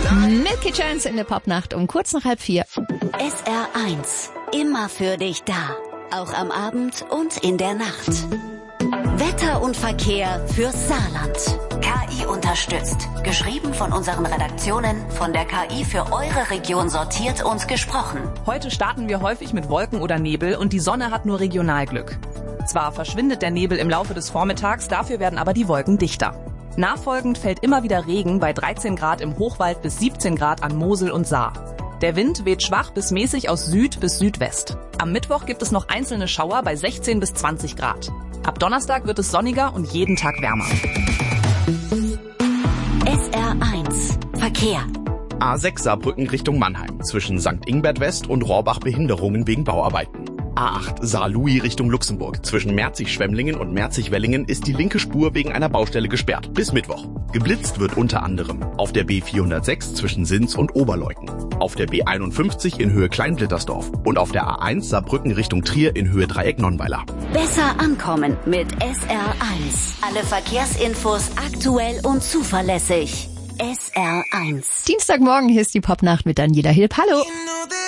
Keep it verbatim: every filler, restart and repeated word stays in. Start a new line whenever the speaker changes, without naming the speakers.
Milky Chance in der Popnacht um kurz nach halb vier.
S R eins. Immer für dich da. Auch am Abend und in der Nacht. Wetter und Verkehr fürs Saarland. K I unterstützt. Geschrieben von unseren Redaktionen, von der K I für eure Region sortiert und gesprochen.
Heute starten wir häufig mit Wolken oder Nebel und die Sonne hat nur Regionalglück. Zwar verschwindet der Nebel im Laufe des Vormittags, dafür werden aber die Wolken dichter. Nachfolgend fällt immer wieder Regen bei dreizehn Grad im Hochwald bis siebzehn Grad an Mosel und Saar. Der Wind weht schwach bis mäßig aus Süd bis Südwest. Am Mittwoch gibt es noch einzelne Schauer bei sechzehn bis zwanzig Grad. Ab Donnerstag wird es sonniger und jeden Tag wärmer.
S R eins. Verkehr.
A sechs Saarbrücken Richtung Mannheim. Zwischen Sankt Ingbert West und Rohrbach Behinderungen wegen Bauarbeiten. A acht Saar-Louis Richtung Luxemburg. Zwischen Merzig-Schwemmlingen und Merzig-Wellingen ist die linke Spur wegen einer Baustelle gesperrt. Bis Mittwoch. Geblitzt wird unter anderem auf der B vierhundertsechs zwischen Sins und Oberleuten, auf der B einundfünfzig in Höhe Kleinblittersdorf und auf der A eins Saarbrücken Richtung Trier in Höhe Dreieck Nonnweiler.
Besser ankommen mit S R eins. Alle Verkehrsinfos aktuell und zuverlässig. S R eins.
Dienstagmorgen, hier ist die Popnacht mit Daniela Hilp. Hallo.